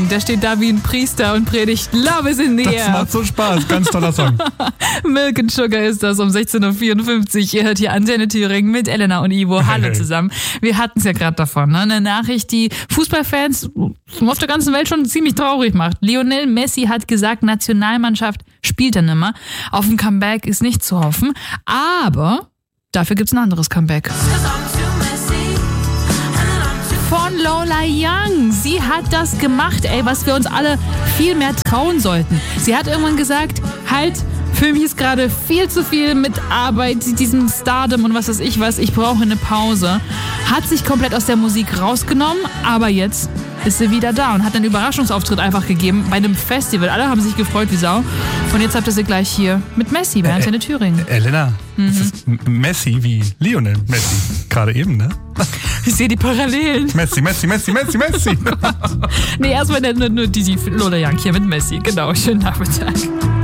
Der steht da wie ein Priester und predigt Love is in the air. Das macht so Spaß, ganz toller Song. Milk and Sugar ist das um 16.54 Uhr. Ihr hört hier Antenne Thüringen mit Elena und Ivo. Hallo zusammen. Wir hatten es ja gerade davon, ne? Eine Nachricht, die Fußballfans auf der ganzen Welt schon ziemlich traurig macht. Lionel Messi hat gesagt, Nationalmannschaft spielt er nimmer. Auf ein Comeback ist nicht zu hoffen. Aber dafür gibt's ein anderes Comeback. Von Lola Young. Sie hat das gemacht, was wir uns alle viel mehr trauen sollten. Sie hat irgendwann gesagt, halt, für mich ist gerade viel zu viel mit Arbeit, diesem Stardom und was weiß ich was, ich brauche eine Pause. Hat sich komplett aus der Musik rausgenommen, aber jetzt ist sie wieder da und hat einen Überraschungsauftritt einfach gegeben bei einem Festival. Alle haben sich gefreut wie Sau. Und jetzt habt ihr sie gleich hier mit Messi bei Antenne Thüringen. Elena, das ist Messi wie Lionel Messi. Gerade eben, ne? Ich sehe die Parallelen. Messi. Nee, erstmal nur die Lola Young hier mit Messi. Genau, schönen Nachmittag.